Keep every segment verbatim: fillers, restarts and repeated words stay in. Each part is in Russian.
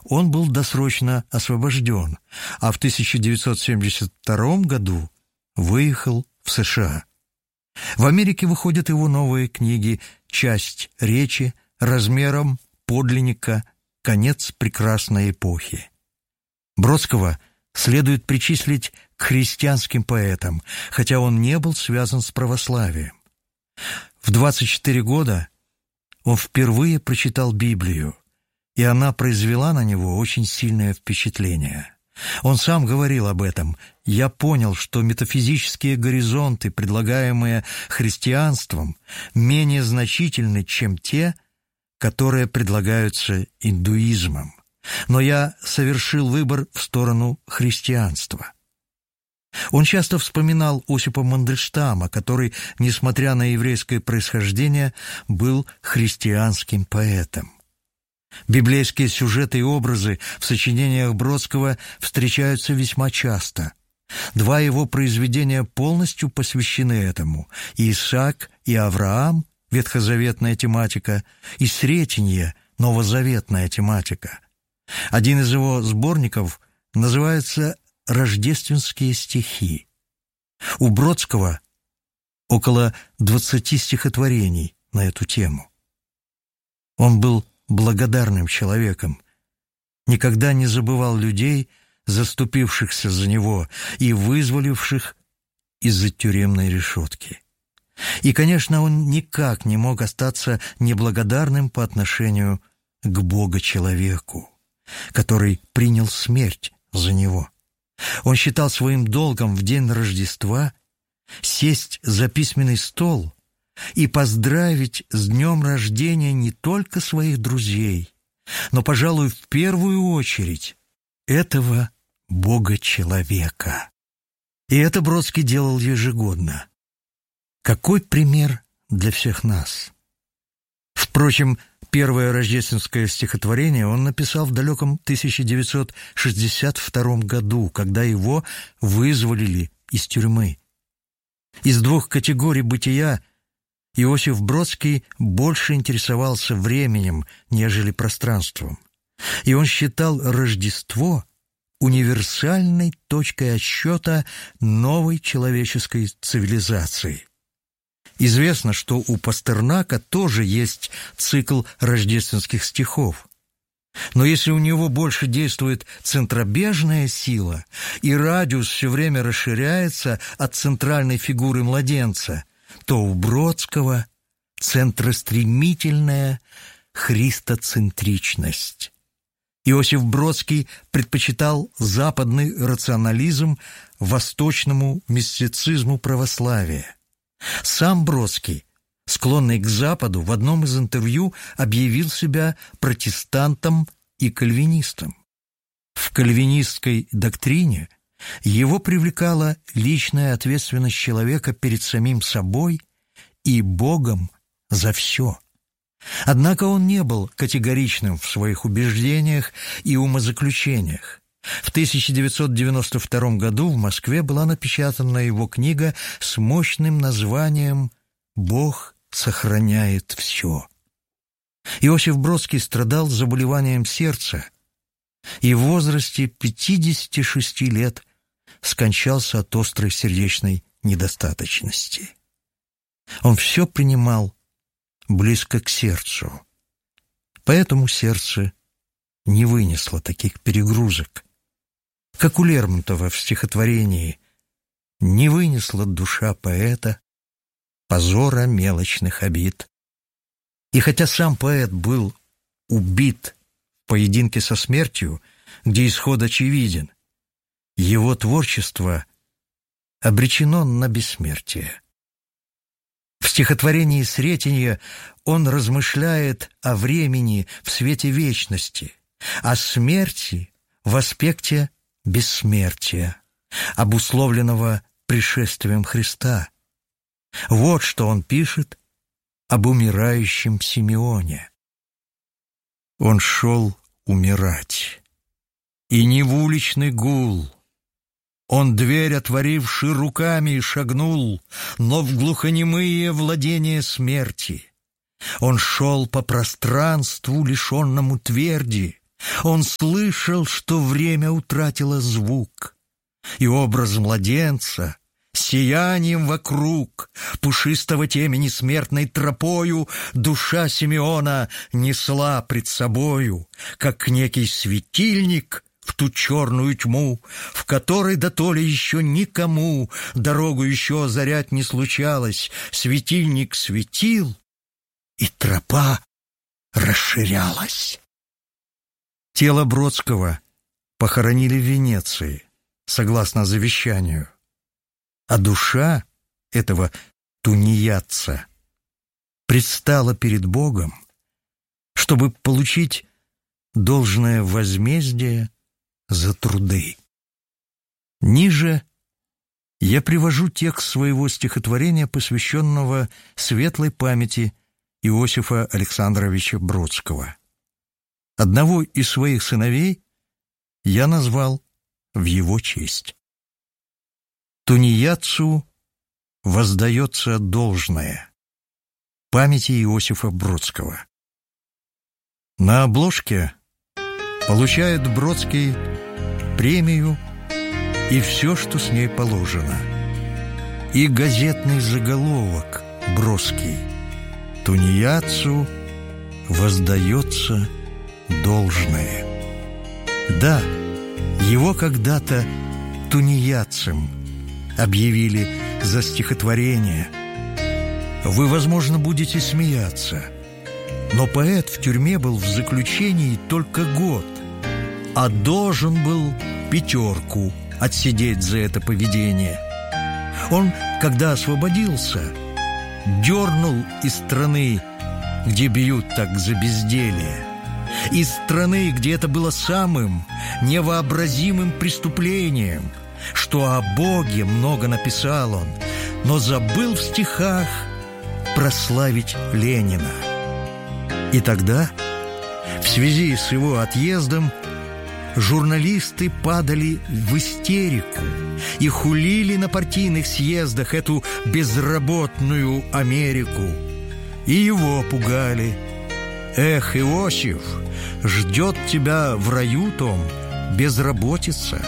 он был досрочно освобожден, а в тысяча девятьсот семьдесят втором году выехал в США. В Америке выходят его новые книги «Часть речи», размером подлинника «Конец прекрасной эпохи». Бродского следует причислить к христианским поэтам, хотя он не был связан с православием. В двадцать четыре года он впервые прочитал Библию, и она произвела на него очень сильное впечатление. Он сам говорил об этом. «Я понял, что метафизические горизонты, предлагаемые христианством, менее значительны, чем те, которые предлагаются индуизмом. Но я совершил выбор в сторону христианства». Он часто вспоминал Осипа Мандельштама, который, несмотря на еврейское происхождение, был христианским поэтом. Библейские сюжеты и образы в сочинениях Бродского встречаются весьма часто. Два его произведения полностью посвящены этому: «Исаак и Авраам» — ветхозаветная тематика, и «Сретенье» — новозаветная тематика. Один из его сборников называется «Рождественские стихи». У Бродского около двадцати стихотворений на эту тему. Он был благодарным человеком, никогда не забывал людей, заступившихся за него и вызволивших из-за тюремной решетки. И, конечно, он никак не мог остаться неблагодарным по отношению к Бога-человеку, который принял смерть за него. Он считал своим долгом в день Рождества сесть за письменный стол и поздравить с днем рождения не только своих друзей, но, пожалуй, в первую очередь этого Бога-человека. И это Бродский делал ежегодно. Какой пример для всех нас! Впрочем, первое рождественское стихотворение он написал в далеком тысяча девятьсот шестьдесят втором году, когда его вызволили из тюрьмы. Из двух категорий бытия Иосиф Бродский больше интересовался временем, нежели пространством. И он считал Рождество универсальной точкой отсчета новой человеческой цивилизации. Известно, что у Пастернака тоже есть цикл рождественских стихов. Но если у него больше действует центробежная сила, и радиус все время расширяется от центральной фигуры младенца, то у Бродского центростремительная христоцентричность. Иосиф Бродский предпочитал западный рационализм восточному мистицизму православия. Сам Бродский, склонный к Западу, в одном из интервью объявил себя протестантом и кальвинистом. В кальвинистской доктрине его привлекала личная ответственность человека перед самим собой и Богом за все. Однако он не был категоричным в своих убеждениях и умозаключениях. В тысяча девятьсот девяносто втором году в Москве была напечатана его книга с мощным названием «Бог сохраняет все». Иосиф Бродский страдал заболеванием сердца и в возрасте пятидесяти шести лет скончался от острой сердечной недостаточности. Он все принимал близко к сердцу, поэтому сердце не вынесло таких перегрузок, как у Лермонтова в стихотворении «Не вынесла душа поэта позора мелочных обид». И хотя сам поэт был убит в поединке со смертью, где исход очевиден, его творчество обречено на бессмертие. В стихотворении «Сретенье» он размышляет о времени в свете вечности, о смерти в аспекте бессмертия, обусловленного пришествием Христа. Вот что он пишет об умирающем Симеоне. Он шел умирать, и не в уличный гул. Он, дверь отворивши, руками шагнул, но в глухонемые владения смерти. Он шел по пространству, лишенному тверди, Он слышал, что время утратило звук, и образ младенца сиянием вокруг пушистого темени смертной тропою душа Симеона несла пред собою, как некий светильник в ту черную тьму, в которой дотоле еще никому дорогу еще озарять не случалось. Светильник светил, и тропа расширялась. Тело Бродского похоронили в Венеции, согласно завещанию, а душа этого тунеядца предстала перед Богом, чтобы получить должное возмездие за труды. Ниже я привожу текст своего стихотворения, посвященного светлой памяти Иосифа Александровича Бродского. Одного из своих сыновей я назвал в его честь. Тунеядцу воздается должное. Памяти Иосифа Бродского. На обложке получает Бродский премию и все, что с ней положено. И газетный заголовок броский: «Тунеядцу воздается должное». Да, его когда-то тунеядцем объявили за стихотворение. Вы, возможно, будете смеяться, но поэт в тюрьме был в заключении только год, а должен был пятерку отсидеть за это поведение. Он, когда освободился, дернул из страны, где бьют так за безделье, из страны, где это было самым невообразимым преступлением, что о Боге много написал он, но забыл в стихах прославить Ленина. И тогда, в связи с его отъездом, журналисты падали в истерику и хулили на партийных съездах эту безработную Америку. И его пугали. «Эх, Иосиф, ждет тебя в раю том безработица».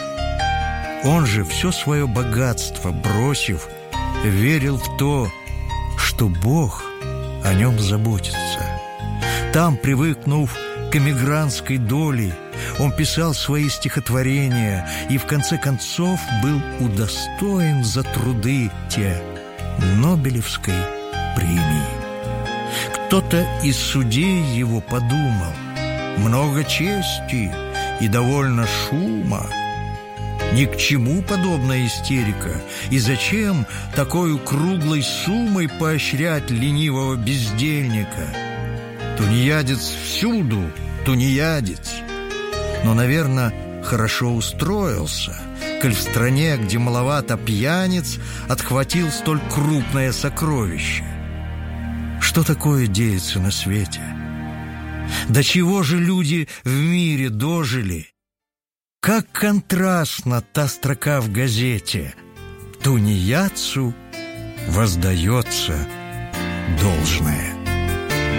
Он же, все свое богатство бросив, верил в то, что Бог о нем заботится. Там, привыкнув к эмигрантской доле, он писал свои стихотворения и в конце концов был удостоен за труды те Нобелевской премии. Кто-то из судей его подумал: много чести и довольно шума. Ни к чему подобная истерика, и зачем такой круглой суммой поощрять ленивого бездельника? Тунеядец всюду, тунеядец. Но, наверное, хорошо устроился, коль в стране, где маловато пьяниц, отхватил столь крупное сокровище. Что такое деется на свете? До чего же люди в мире дожили? Как контрастна та строка в газете: «Тунеядцу воздается должное».